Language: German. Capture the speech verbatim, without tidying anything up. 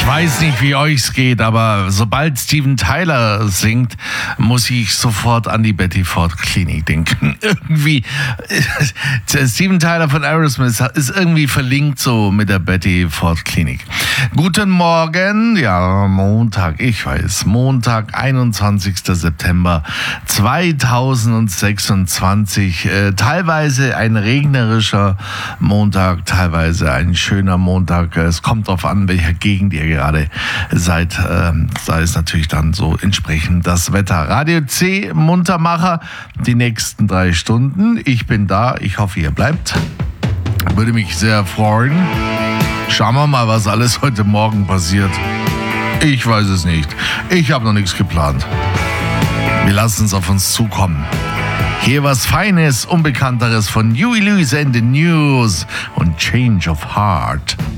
Ich weiß nicht, wie euch's geht, aber sobald Steven Tyler singt, muss ich sofort an die Betty Ford Klinik denken. Irgendwie, Steven Tyler von Aerosmith ist irgendwie verlinkt so mit der Betty Ford Klinik. Guten Morgen, ja, Montag, ich weiß, Montag, einundzwanzigster September zweitausendsechsundzwanzig. Äh, teilweise ein regnerischer Montag, teilweise ein schöner Montag. Es kommt drauf an, welcher Gegend ihr gerade seid. Ähm, da ist natürlich dann so entsprechend das Wetter. Radio C, Muntermacher, die nächsten drei Stunden. Ich bin da, ich hoffe, ihr bleibt. Würde mich sehr freuen. Schauen wir mal, was alles heute Morgen passiert. Ich weiß es nicht. Ich habe noch nichts geplant. Wir lassen es auf uns zukommen. Hier was Feines, Unbekannteres von Huey Lewis and the News und Change of Heart.